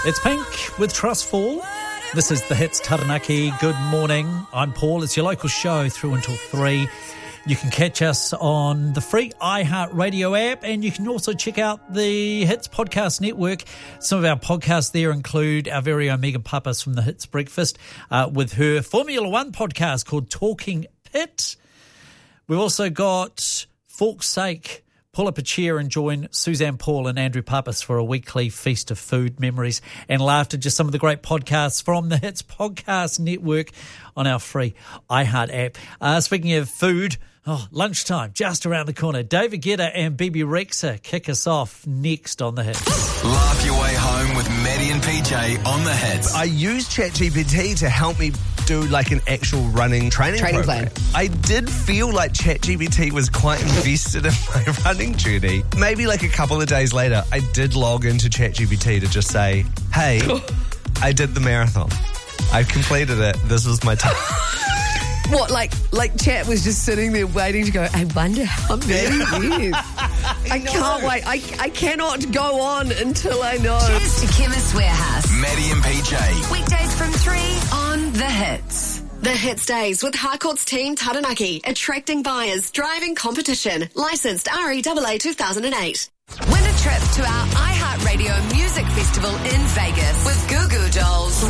It's Pink with Trustfall. This is the Hits Taranaki. Good morning. I'm Paul. It's your local show through until 3. You can catch us on the free iHeartRadio app, and you can also check out the Hits Podcast Network. Some of our podcasts there include our very own Megan Pappas from the Hits Breakfast with her Formula One podcast called Talking Pit. We've also got Fork's Sake. Pull up a chair and join Suzanne Paul and Andrew Pappas for a weekly feast of food, memories and laughter. Just some of the great podcasts from the Hits Podcast Network on our free iHeart app. Speaking of food, lunchtime just around the corner. David Guetta and BB Rexa kick us off next on the Hits. Laugh your way home with Maddie and PJ on the Hits. I used ChatGPT to help me do like an actual running training program. Plan. I did feel like ChatGPT was quite invested in my running journey. Maybe like a couple of days later, I did log into ChatGPT to just say, hey, I did the marathon. I completed it. This was my time. What, like Chat was just sitting there waiting to go, I wonder how many years. I can't wait. I cannot go on until I know. Cheers to Chemist Warehouse. Maddie and PJ. Weekdays from 3 on The Hits. The Hits Days with Harcourt's Team Taranaki. Attracting buyers, driving competition. Licensed REAA 2008. Win a trip to our iHeartRadio Music Festival in Vegas with Goo Goo Dolls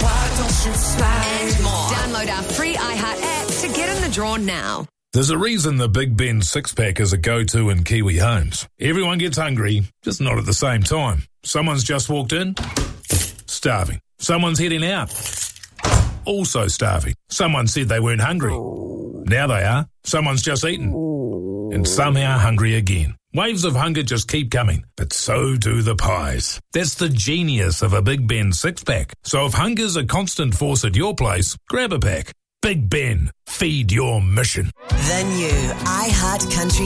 and more. Download our free iHeart app to get in the draw now. There's a reason the Big Ben six-pack is a go-to in Kiwi homes. Everyone gets hungry, just not at the same time. Someone's just walked in, starving. Someone's heading out, also starving. Someone said they weren't hungry. Now they are. Someone's just eaten, and somehow hungry again. Waves of hunger just keep coming, but so do the pies. That's the genius of a Big Ben six-pack. So if hunger's a constant force at your place, grab a pack. Big Ben, feed your mission. The new iHeart Country